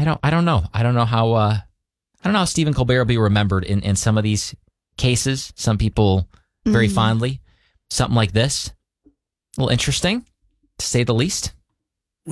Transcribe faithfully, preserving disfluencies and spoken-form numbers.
I don't I don't know. I don't know how uh, I don't know how Stephen Colbert will be remembered in, in some of these cases. Some people very mm. fondly. Something like this. A little interesting, to say the least.